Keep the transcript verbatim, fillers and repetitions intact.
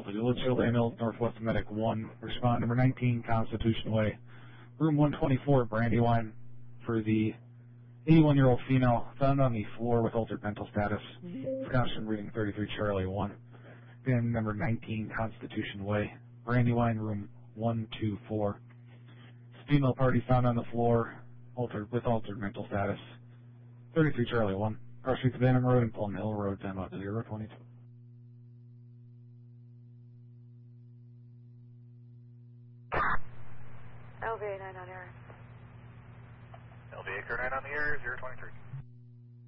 to the Litchfield Ambulance, Northwest Medic one. Respond number nineteen, Constitution Way, room one twenty-four, Brandywine, for the eighty-one-year-old female found on the floor with altered mental status. Precaution reading thirty-three Charlie one. Then number nineteen, Constitution Way, Brandywine, room one twenty-four. Female party found on the floor altered with altered mental status. thirty-three Charlie one. Cross Street to Banham Road and Plum Hill Road, ten about zero twenty-two. L V A nine on air. L V A nine on the air, zero twenty-three.